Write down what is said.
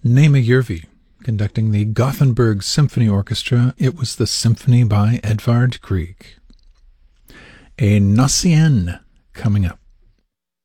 Naima Järvi conducting the Gothenburg Symphony Orchestra. It was the symphony by Edvard Grieg. A Gnossienne coming up.